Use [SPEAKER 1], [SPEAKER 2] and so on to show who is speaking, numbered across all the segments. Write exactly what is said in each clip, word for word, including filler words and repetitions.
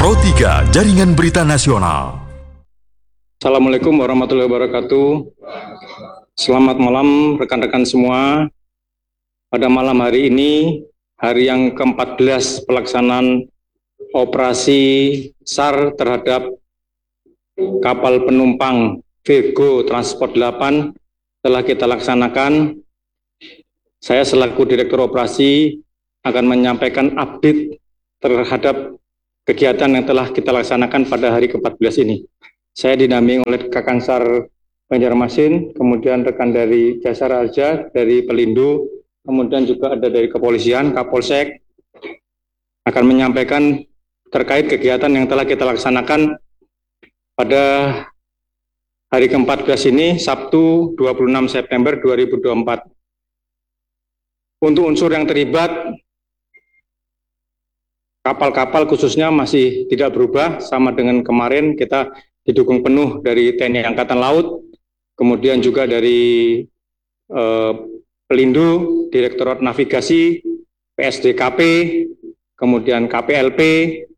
[SPEAKER 1] Pro tiga Jaringan Berita Nasional.
[SPEAKER 2] Assalamualaikum warahmatullahi wabarakatuh. Selamat malam rekan-rekan semua. Pada malam hari ini, hari yang ke empat belas pelaksanaan operasi SAR terhadap kapal penumpang Virgo Transport delapan telah kita laksanakan. Saya selaku Direktur Operasi akan menyampaikan update terhadap kegiatan yang telah kita laksanakan pada hari ke empat belas ini. Saya didampingi oleh Kakansar Banjarmasin, kemudian rekan dari Jasara Harja, dari Pelindo, kemudian juga ada dari Kepolisian, Kapolsek, akan menyampaikan terkait kegiatan yang telah kita laksanakan pada hari ke empat belas ini, Sabtu dua puluh enam September dua ribu dua puluh empat. Untuk unsur yang terlibat, kapal-kapal khususnya masih tidak berubah, sama dengan kemarin kita didukung penuh dari T N I Angkatan Laut, kemudian juga dari eh, Pelindo, Direktorat Navigasi, P S D K P, kemudian K P L P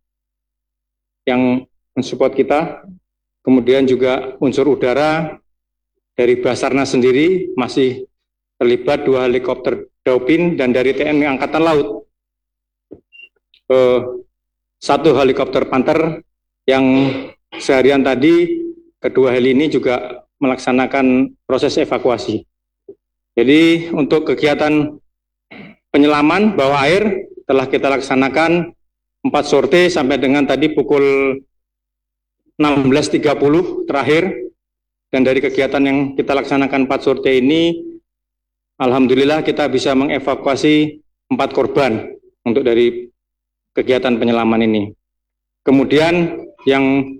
[SPEAKER 2] yang mensupport kita, kemudian juga unsur udara dari Basarnas sendiri masih terlibat dua helikopter Dauphin, dan dari T N I Angkatan Laut eh, satu helikopter Panther yang seharian tadi kedua heli ini juga melaksanakan proses evakuasi. Jadi untuk kegiatan penyelaman bawah air telah kita laksanakan empat sortie sampai dengan tadi pukul enam belas tiga puluh terakhir, dan dari kegiatan yang kita laksanakan empat sortie ini alhamdulillah kita bisa mengevakuasi empat korban untuk dari kegiatan penyelaman ini. Kemudian yang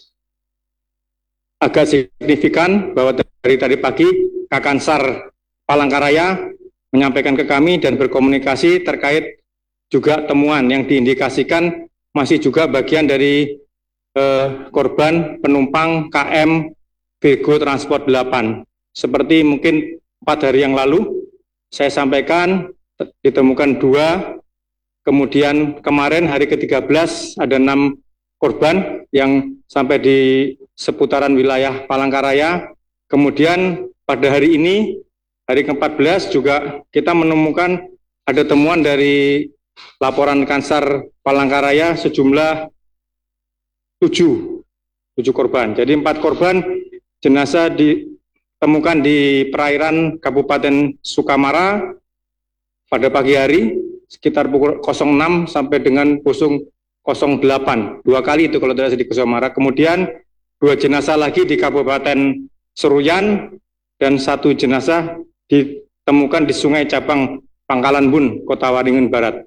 [SPEAKER 2] agak signifikan bahwa dari tadi pagi Kakansar Palangkaraya menyampaikan ke kami dan berkomunikasi terkait juga temuan yang diindikasikan masih juga bagian dari eh, korban penumpang K M Virgo Transport delapan. Seperti mungkin empat hari yang lalu saya sampaikan ditemukan dua, kemudian kemarin hari ke tiga belas ada enam korban yang sampai di seputaran wilayah Palangkaraya. Kemudian pada hari ini, hari ke empat belas juga kita menemukan ada temuan dari laporan Kansar Palangkaraya sejumlah tujuh, tujuh korban. Jadi empat korban jenazah ditemukan di perairan Kabupaten Sukamara pada pagi hari sekitar pukul nol enam sampai dengan nol delapan, dua kali itu kalau tidak salah di Sukamara. Kemudian dua jenazah lagi di Kabupaten Seruyan, dan satu jenazah ditemukan di Sungai Cabang Pangkalan Bun, Kota Waringin Barat.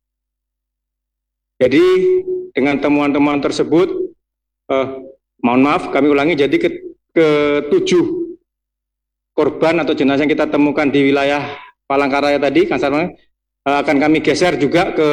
[SPEAKER 2] Jadi dengan temuan-temuan tersebut, eh, mohon maaf kami ulangi, jadi ke, ke tujuh korban atau jenazah yang kita temukan di wilayah Palangkaraya tadi, eh, akan kami geser juga ke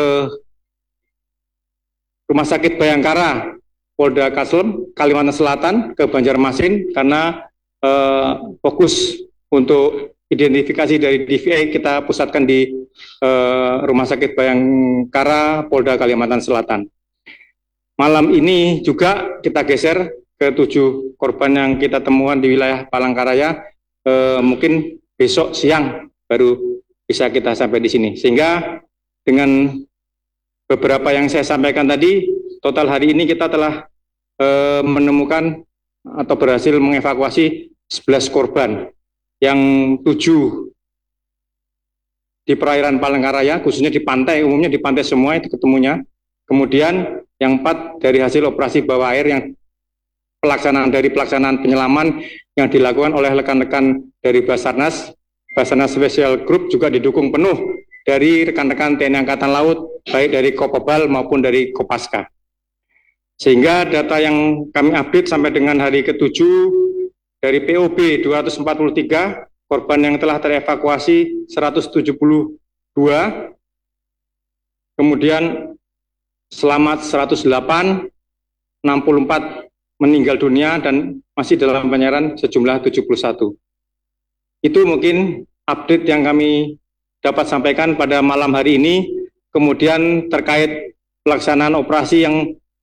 [SPEAKER 2] Rumah Sakit Bayangkara Polda Kalsel, Kalimantan Selatan, ke Banjarmasin, karena eh, fokus untuk identifikasi dari D V I kita pusatkan di eh, Rumah Sakit Bayangkara Polda Kalimantan Selatan. Malam ini juga kita geser ke tujuh korban yang kita temukan di wilayah Palangkaraya, eh, mungkin besok siang baru bisa kita sampai di sini. Sehingga dengan beberapa yang saya sampaikan tadi, total hari ini kita telah e, menemukan atau berhasil mengevakuasi sebelas korban, yang tujuh di perairan Palangkaraya, khususnya di pantai, umumnya di pantai semua itu ketemunya. Kemudian yang empat dari hasil operasi bawah air yang pelaksanaan dari pelaksanaan penyelaman yang dilakukan oleh rekan-rekan dari Basarnas, Basarnas Special Group juga didukung penuh dari rekan-rekan T N I Angkatan Laut, baik dari Kopabal maupun dari Kopaska. Sehingga data yang kami update sampai dengan hari ketujuh, dari P O B dua ratus empat puluh tiga, korban yang telah terevakuasi seratus tujuh puluh dua, kemudian selamat seratus delapan, enam puluh empat meninggal dunia, dan masih dalam pencarian sejumlah tujuh puluh satu. Itu mungkin update yang kami dapat sampaikan pada malam hari ini. Kemudian terkait pelaksanaan operasi yang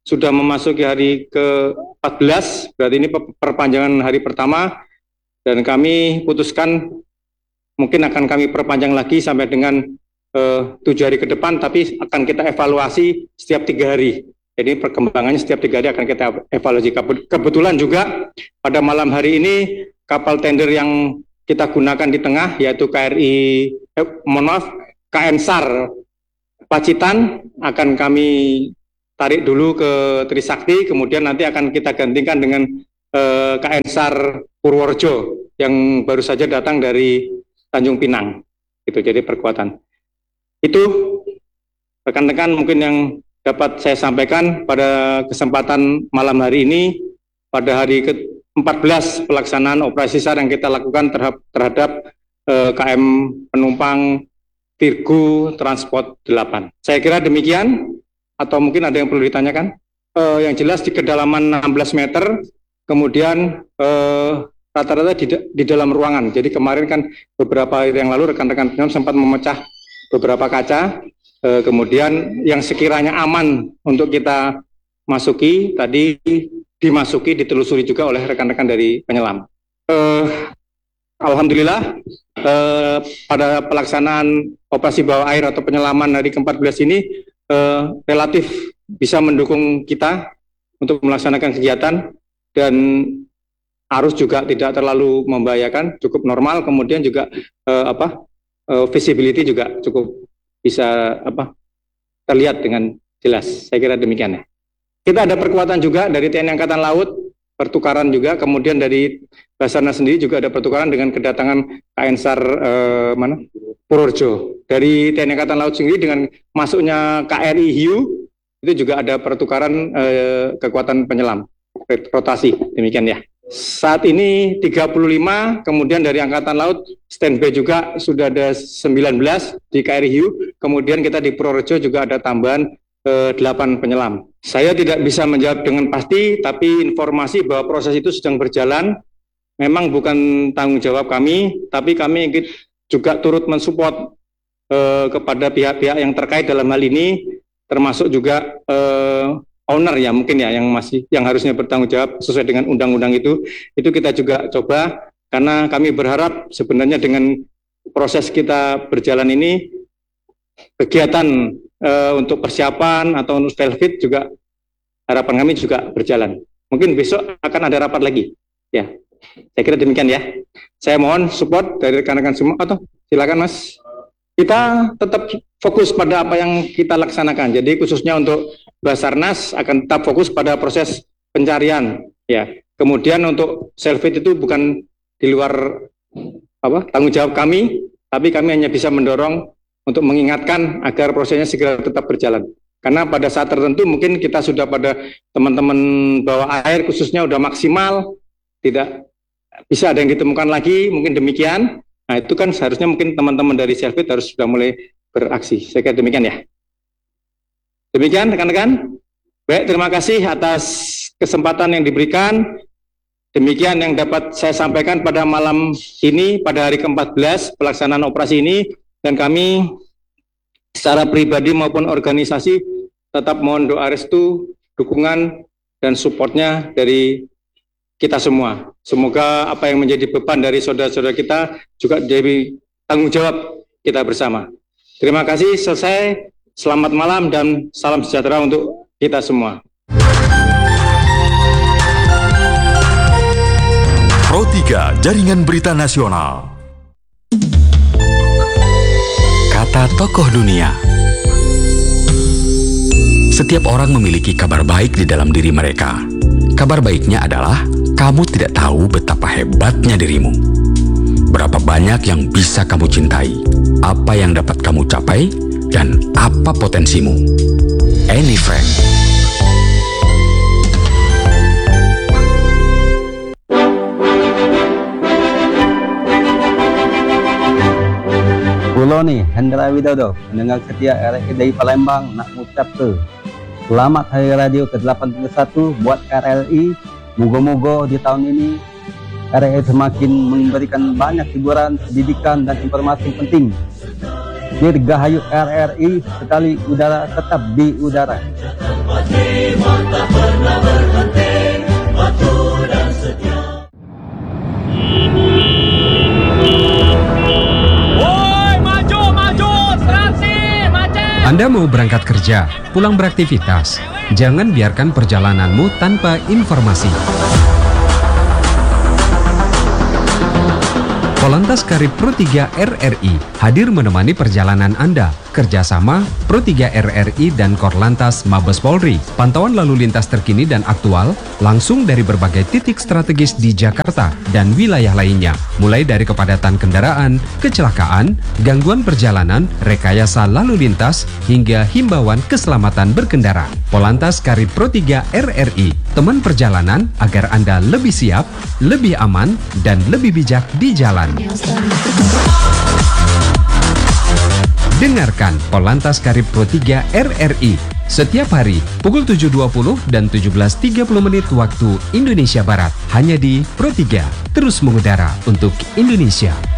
[SPEAKER 2] sudah memasuki hari ke empat belas, berarti ini perpanjangan hari pertama, dan kami putuskan mungkin akan kami perpanjang lagi sampai dengan uh, tujuh hari ke depan, tapi akan kita evaluasi setiap tiga hari. Jadi perkembangannya setiap tiga hari akan kita evaluasi. Kebetulan juga pada malam hari ini kapal tender yang kita gunakan di tengah, yaitu K R I, eh, mohon maaf, K N SAR Pacitan, akan kami tarik dulu ke Trisakti, kemudian nanti akan kita gantikan dengan eh, K N SAR Purworejo yang baru saja datang dari Tanjung Pinang. Itu jadi perkuatan. Itu rekan-rekan mungkin yang dapat saya sampaikan pada kesempatan malam hari ini, pada hari ke empat belas pelaksanaan operasi SAR yang kita lakukan terhadap, terhadap eh, K M penumpang Virgo Transport delapan. Saya kira demikian, atau mungkin ada yang perlu ditanyakan. Eh, yang jelas di kedalaman enam belas meter, kemudian eh, rata-rata di, di dalam ruangan. Jadi kemarin kan beberapa hari yang lalu rekan-rekan penyelam sempat memecah beberapa kaca, eh, kemudian yang sekiranya aman untuk kita masuki, tadi dimasuki, ditelusuri juga oleh rekan-rekan dari penyelam. Eh, Alhamdulillah, eh, pada pelaksanaan operasi bawah air atau penyelaman hari ke empat belas ini eh, relatif bisa mendukung kita untuk melaksanakan kegiatan, dan arus juga tidak terlalu membahayakan, cukup normal. Kemudian juga eh, apa eh, visibility juga cukup bisa apa terlihat dengan jelas. Saya kira demikian ya. Kita ada perkuatan juga dari T N I Angkatan Laut, pertukaran juga, kemudian dari Basarnas sendiri juga ada pertukaran dengan kedatangan K N SAR eh, mana? Purworejo. Dari T N I Angkatan Laut sendiri dengan masuknya K R I Hiu, itu juga ada pertukaran eh, kekuatan penyelam, rotasi, demikian ya. Saat ini tiga puluh lima, kemudian dari Angkatan Laut standby juga sudah ada sembilan belas di K R I Hiu, kemudian kita di Purworejo juga ada tambahan eh, delapan penyelam. Saya tidak bisa menjawab dengan pasti, tapi informasi bahwa proses itu sedang berjalan, memang bukan tanggung jawab kami, tapi kami ingin juga turut mensupport eh, kepada pihak-pihak yang terkait dalam hal ini, termasuk juga eh, owner ya mungkin ya yang masih yang harusnya bertanggung jawab sesuai dengan undang-undang itu. Itu kita juga coba, karena kami berharap sebenarnya dengan proses kita berjalan ini, kegiatan uh, untuk persiapan atau untuk self-fit juga harapan kami juga berjalan. Mungkin besok akan ada rapat lagi. Ya, saya kira demikian ya. Saya mohon support dari rekan-rekan semua. Atau silakan Mas. Kita tetap fokus pada apa yang kita laksanakan. Jadi khususnya untuk Basarnas akan tetap fokus pada proses pencarian. Ya. Kemudian untuk self-fit itu bukan di luar apa tanggung jawab kami, tapi kami hanya bisa mendorong untuk mengingatkan agar prosesnya segera tetap berjalan. Karena pada saat tertentu mungkin kita sudah pada teman-teman bawah air khususnya sudah maksimal, tidak bisa ada yang ditemukan lagi, mungkin demikian. Nah itu kan seharusnya mungkin teman-teman dari self-fit harus sudah mulai beraksi. Saya kira demikian ya. Demikian rekan-rekan. Baik, terima kasih atas kesempatan yang diberikan. Demikian yang dapat saya sampaikan pada malam ini, pada hari ke empat belas pelaksanaan operasi ini. Dan kami secara pribadi maupun organisasi tetap mohon doa restu, dukungan, dan supportnya dari kita semua. Semoga apa yang menjadi beban dari saudara-saudara kita juga jadi tanggung jawab kita bersama. Terima kasih, selesai. Selamat malam dan salam sejahtera untuk kita semua.
[SPEAKER 1] Pro tiga Jaringan Berita Nasional.
[SPEAKER 3] Kata tokoh dunia. Setiap orang memiliki kabar baik di dalam diri mereka. Kabar baiknya adalah kamu tidak tahu betapa hebatnya dirimu. Berapa banyak yang bisa kamu cintai, apa yang dapat kamu capai, dan apa potensimu. Annie Frank.
[SPEAKER 4] Kulo nih, Hendra Widodo, pendengar setia R R I dari Palembang, nak mengucap ke selamat Hari Radio ke delapan puluh satu buat R R I. Moga-moga di tahun ini R R I semakin memberikan banyak hiburan, pendidikan, dan informasi penting Dirgahayu R R I, sekali udara tetap di udara.
[SPEAKER 5] Anda mau berangkat kerja, pulang beraktivitas, jangan biarkan perjalananmu tanpa informasi. Polantas Karib Pro tiga R R I hadir menemani perjalanan Anda. Kerjasama Pro tiga R R I dan Korlantas Mabes Polri. Pantauan lalu lintas terkini dan aktual langsung dari berbagai titik strategis di Jakarta dan wilayah lainnya. Mulai dari kepadatan kendaraan, kecelakaan, gangguan perjalanan, rekayasa lalu lintas, hingga himbauan keselamatan berkendara. Polantas Karib Pro tiga R R I, teman perjalanan agar Anda lebih siap, lebih aman, dan lebih bijak di jalan. Dengarkan Polantas Karib Pro tiga R R I setiap hari pukul tujuh dua puluh dan tujuh belas tiga puluh menit waktu Indonesia Barat, hanya di Pro tiga, terus mengudara untuk Indonesia.